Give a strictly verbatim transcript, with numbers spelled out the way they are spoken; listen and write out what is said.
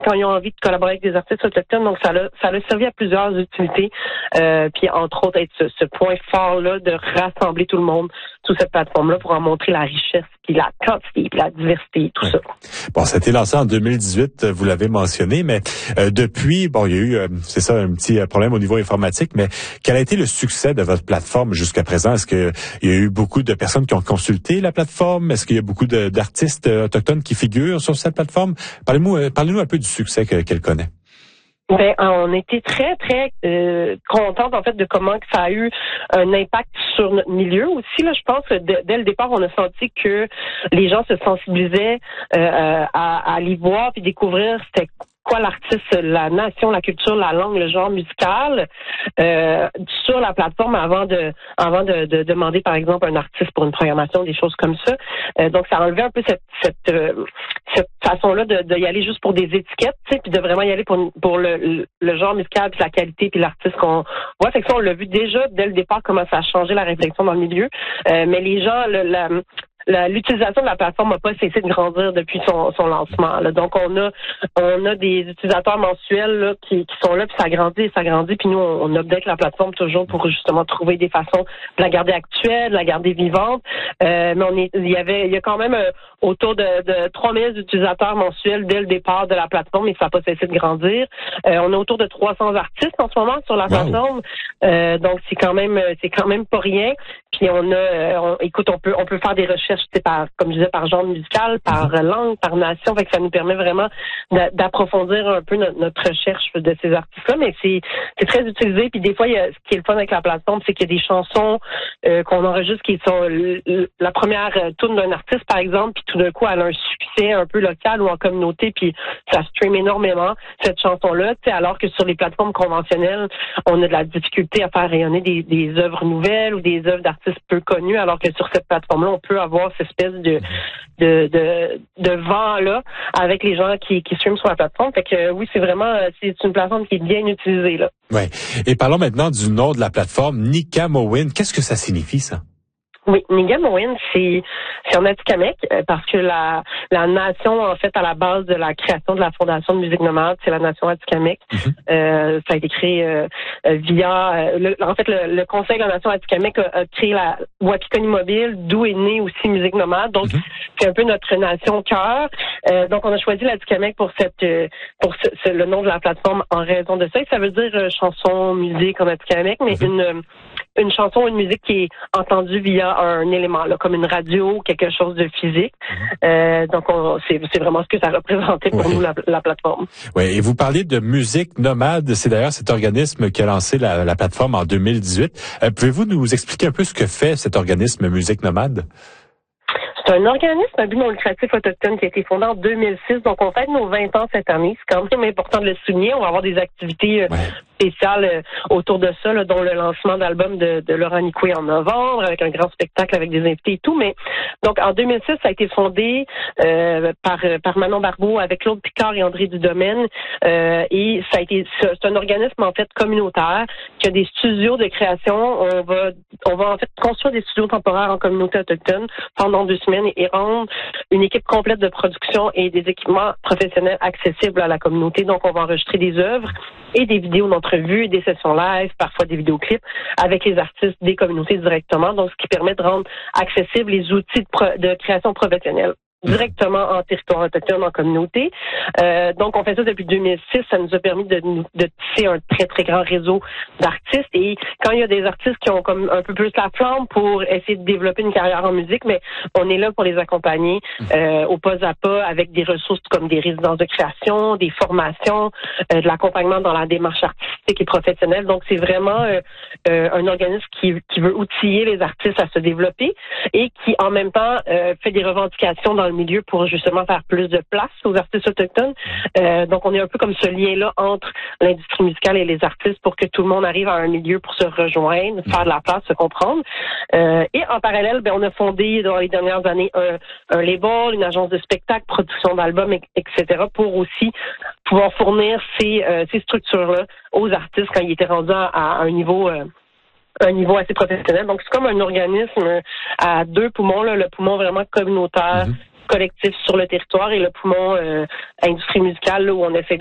quand ils ont envie de collaborer avec des artistes autochtones. Donc, ça l'a, ça l'a servi à plusieurs utilités. Euh, puis, entre autres, être ce, ce point fort-là de rassembler tout le monde sous cette plateforme-là pour en montrer la richesse, puis la quantité, puis la diversité, tout oui. ça. Bon, ça a été lancé en deux mille dix-huit, vous l'avez mentionné, mais euh, depuis, bon, il y a eu, euh, c'est ça, un petit problème au niveau informatique, mais quel a été le succès de votre plateforme jusqu'à présent? Est-ce que il y a eu beaucoup de personnes qui ont consulté la plateforme? Est-ce qu'il y a beaucoup de, d'artistes autochtones qui figurent sur cette plateforme? Parlez-nous, euh, parlez-nous un peu du succès que, qu'elle connaît. Ben, on était très, très euh, contente, en fait, de comment que ça a eu un impact sur notre milieu aussi. Là, je pense que de, dès le départ, on a senti que les gens se sensibilisaient euh, à, à aller voir puis découvrir c'était quoi l'artiste, la nation, la culture, la langue, le genre musical euh, sur la plateforme avant de avant de, de demander, par exemple, un artiste pour une programmation, des choses comme ça. Euh, donc, ça a enlevé un peu cette cette, euh, cette façon-là de, de y aller juste pour des étiquettes, tu sais, puis de vraiment y aller pour pour le, le, le genre musical, puis la qualité, puis l'artiste qu'on voit. Fait que ça, on l'a vu déjà dès le départ comment ça a changé la réflexion dans le milieu. Euh, mais les gens, le, la La, l'utilisation de la plateforme n'a pas cessé de grandir depuis son, son lancement. Là. Donc, on a on a des utilisateurs mensuels là, qui, qui sont là, puis ça grandit et ça grandit. Puis nous, on, on update la plateforme toujours pour justement trouver des façons de la garder actuelle, de la garder vivante. Euh, mais on est, il y avait, il y a quand même euh, autour de, de trois mille utilisateurs mensuels dès le départ de la plateforme, et ça n'a pas cessé de grandir. Euh, on a autour de trois cents artistes en ce moment sur la wow. plateforme. Euh, donc, c'est quand même, c'est quand même pas rien. Puis on a, on, écoute, on peut, on peut faire des recherches, par, comme je disais, par genre musical, par mm-hmm. langue, par nation. Fait que ça nous permet vraiment d'approfondir un peu notre, notre recherche de ces artistes-là. Mais c'est, c'est très utilisé. Puis des fois, il y a, ce qui est le fun avec la plateforme, c'est qu'il y a des chansons euh, qu'on enregistre qui sont l- l- la première euh, tune d'un artiste, par exemple, puis tout d'un coup, elle a un succès un peu local ou en communauté, puis ça stream énormément cette chanson-là. Tu sais, alors que sur les plateformes conventionnelles, on a de la difficulté à faire rayonner des, des œuvres nouvelles ou des œuvres d'artistes peu connus, alors que sur cette plateforme-là, on peut avoir cette espèce de de de, de vent-là avec les gens qui, qui streament sur la plateforme. Fait que oui, c'est vraiment c'est une plateforme qui est bien utilisée là. Ouais. Et parlons maintenant du nom de la plateforme, Nikamowin. Qu'est-ce que ça signifie, ça? Oui, Nikamowin, c'est c'est en Atikamekw parce que la la nation en fait à la base de la création de la fondation de musique nomade, c'est la nation Atikamekw. Mm-hmm. Euh, ça a été créé euh, via euh, le, en fait le, le Conseil de la nation Atikamekw a, a créé la Wapikoni Mobile, d'où est née aussi musique nomade. Donc mm-hmm. c'est un peu notre nation cœur. Euh, donc on a choisi l'Atikamekw pour cette pour ce, ce, le nom de la plateforme en raison de ça. Et ça veut dire euh, chanson, musique en Atikamekw, mais mm-hmm. une une chanson, une musique qui est entendue via un élément, là, comme une radio, quelque chose de physique. Mm-hmm. Euh, donc, on, c'est, c'est vraiment ce que ça représentait pour oui. nous, la, la plateforme. Oui, et vous parlez de musique nomade. C'est d'ailleurs cet organisme qui a lancé la, la plateforme en deux mille dix-huit. Euh, pouvez-vous nous expliquer un peu ce que fait cet organisme Musique Nomade? C'est un organisme à but non lucratif autochtone qui a été fondé en deux mille six. Donc, on fête nos vingt ans cette année. C'est quand même important de le souligner. On va avoir des activités euh, ouais. spéciales euh, autour de ça, là, dont le lancement d'album de, de Laurent Nicoué en novembre, avec un grand spectacle avec des invités et tout. Mais donc, en deux mille six, ça a été fondé euh, par par Manon Barbeau avec Claude Picard et André Dudomaine. Euh, et ça a été c'est un organisme en fait communautaire qui a des studios de création. On va on va en fait construire des studios temporaires en communauté autochtone pendant deux semaines et rendre une équipe complète de production et des équipements professionnels accessibles à la communauté. Donc, on va enregistrer des œuvres et des vidéos d'entrevues, des sessions live, parfois des vidéoclips avec les artistes des communautés directement. Donc, ce qui permet de rendre accessibles les outils de, pro- de création professionnelle directement en territoire autochtone, en communauté. Euh, donc, on fait ça depuis deux mille six. Ça nous a permis de, de tisser un très, très grand réseau d'artistes. Et quand il y a des artistes qui ont comme un peu plus la flamme pour essayer de développer une carrière en musique, mais on est là pour les accompagner euh, au pas à pas avec des ressources comme des résidences de création, des formations, euh, de l'accompagnement dans la démarche artistique et professionnelle. Donc, c'est vraiment euh, euh, un organisme qui, qui veut outiller les artistes à se développer et qui, en même temps, euh, fait des revendications dans le milieu pour justement faire plus de place aux artistes autochtones. Euh, donc, on est un peu comme ce lien-là entre l'industrie musicale et les artistes pour que tout le monde arrive à un milieu pour se rejoindre, faire de la place, se comprendre. Euh, et en parallèle, ben, on a fondé dans les dernières années un, un label, une agence de spectacle, production d'albums, et cetera pour aussi pouvoir fournir ces, euh, ces structures-là aux artistes quand ils étaient rendus à, à un niveau... Euh, un niveau assez professionnel. Donc, c'est comme un organisme à deux poumons, là, le poumon vraiment communautaire, mm-hmm. collectif sur le territoire et le poumon euh, industrie musicale là, où on essaie